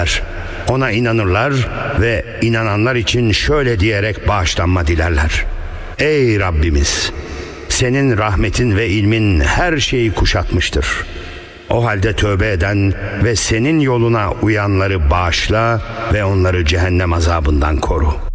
ederler. Ona inanırlar ve inananlar için şöyle diyerek bağışlanma dilerler: Ey Rabbimiz! Senin rahmetin ve ilmin her şeyi kuşatmıştır. O halde tövbe eden ve senin yoluna uyanları bağışla ve onları cehennem azabından koru.